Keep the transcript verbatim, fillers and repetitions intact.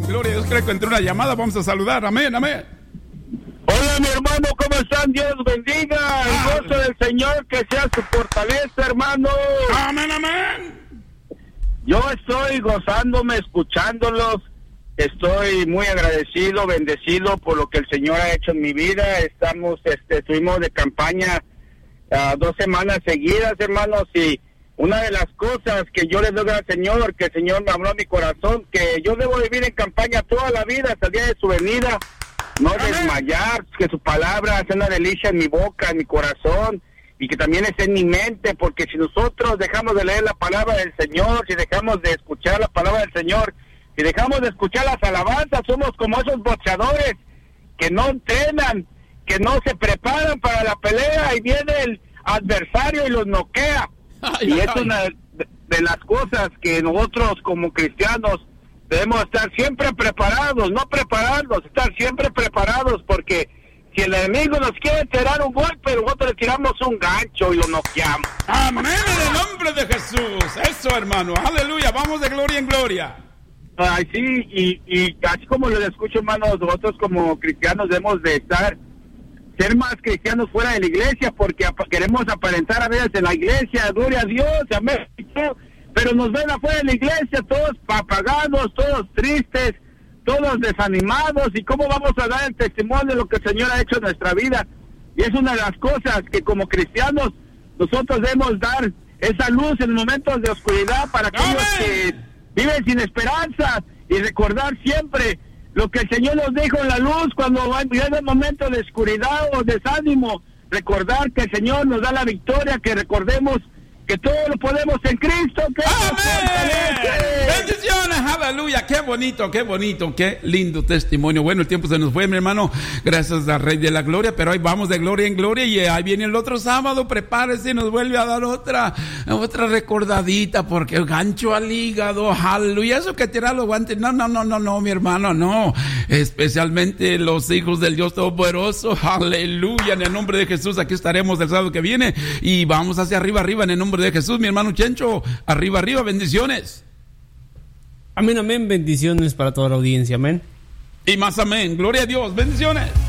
Gloria a Dios, creo que entró una llamada, vamos a saludar, amén, amén. Hola mi hermano, ¿cómo están? Dios bendiga, el Ah. gozo del Señor que sea su fortaleza, hermano. Amén, amén. Yo estoy gozándome, escuchándolos, estoy muy agradecido, bendecido por lo que el Señor ha hecho en mi vida. Estamos, este, estuvimos de campaña uh, dos semanas seguidas, hermanos, y una de las cosas que yo le doy al Señor, que el Señor me habló a mi corazón, que yo debo vivir en campaña toda la vida hasta el día de su venida, no Amén. desmayar, que su palabra sea una delicia en mi boca, en mi corazón, y que también esté en mi mente, porque si nosotros dejamos de leer la palabra del Señor, si dejamos de escuchar la palabra del Señor, si dejamos de escuchar las alabanzas, somos como esos boxeadores que no entrenan, que no se preparan para la pelea, y viene el adversario y los noquea. Ay, Y ay, es ay. una de, de las cosas que nosotros como cristianos debemos estar siempre preparados, no prepararnos, estar siempre preparados, porque si el enemigo nos quiere tirar un golpe, nosotros le tiramos un gancho y lo noqueamos. Amén en el nombre de Jesús. Eso, hermano. Aleluya. Vamos de gloria en gloria. Ay, sí, y, y así como lo escucho, hermanos, nosotros como cristianos debemos de estar, ser más cristianos fuera de la iglesia, porque ap- queremos aparentar a veces en la iglesia, gloria a Dios, amén, pero nos ven afuera de la iglesia, todos apagados, todos tristes, todos desanimados, y cómo vamos a dar el testimonio de lo que el Señor ha hecho en nuestra vida. Y es una de las cosas que como cristianos nosotros debemos dar esa luz en momentos de oscuridad para aquellos que viven sin esperanza, y recordar siempre lo que el Señor nos dijo en la luz cuando viene el momento de oscuridad o desánimo. Recordar que el Señor nos da la victoria, que recordemos que todo lo podemos en Cristo, que nos fortalece. Amén. Bendiciones, aleluya. Qué bonito, qué bonito, qué lindo testimonio. Bueno, el tiempo se nos fue, mi hermano. Gracias al Rey de la Gloria, pero ahí vamos de gloria en gloria, y ahí viene el otro sábado. Prepárese y nos vuelve a dar otra, otra recordadita, porque el gancho al hígado, aleluya. Eso que tirar los guantes, no, no, no, no, no, mi hermano, no. Especialmente los hijos del Dios Todopoderoso, aleluya. En el nombre de Jesús, aquí estaremos el sábado que viene, y vamos hacia arriba, arriba, en el nombre de Jesús, mi hermano Chencho, arriba, arriba, bendiciones. Amén, amén, bendiciones para toda la audiencia, amén. Y más amén, gloria a Dios, bendiciones.